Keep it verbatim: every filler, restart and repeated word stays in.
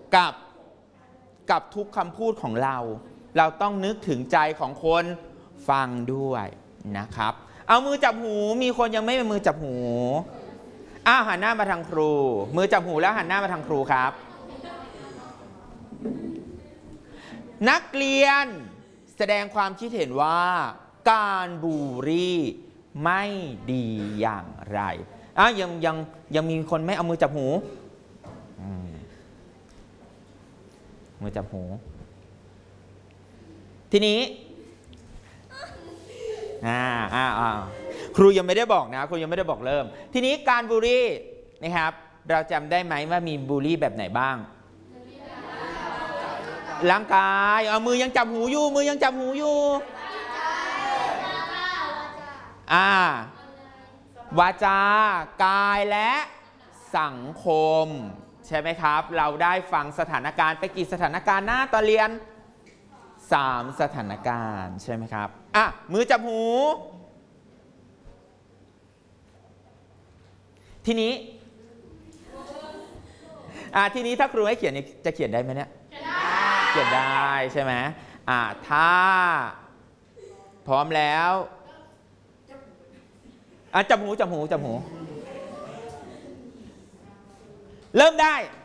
กับกับทุกคำพูดของเราเราต้องนึกถึงใจของคนฟังด้วยนะครับเอามือจับหูมีคนยังไม่เป็นมือจับหูอ้าวหันหน้ามาทางครูมือจับหูแล้วหันหน้ามาทางครูครับนักเรียนแสดงความคิดเห็นว่าการบูลลี่ไม่ดีอย่างไรอ้าวยังยังยังมีคนไม่เอามือจับหูมือจับหูทีนี้อ่าอ่าอ่าครูยังไม่ได้บอกนะครูยังไม่ได้บอกเริ่มทีนี้การบูลลี่นะครับเราจำได้ไหมว่ามีบูลลี่แบบไหนบ้างร่างกายเอามือยังจับหูอยู่มือยังจับหูอยู่อ่าวาจากายและสังคมใช่ไหมครับเราได้ฟังสถานการณ์ไปกี่สถานการณ์หน้าตอนเรียนสามสถานการณ์ใช่ไหมครับอ่ะมือจับหูทีนี้อ่ะทีนี้ถ้าครูให้เขียนจะเขียนได้ไหมเนี่ยเขียนได้ใช่ไหมอ่ะถ้าพร้อมแล้วอ่ะจับหูจับหูจับหูเริ่มได้